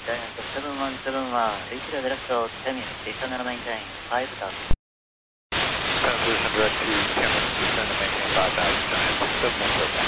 Giant 717, reach the direct to 10 minutes, descend and maintain 5,000. Transition direct to 10 minutes, descend and maintain 5,000, Giant 717.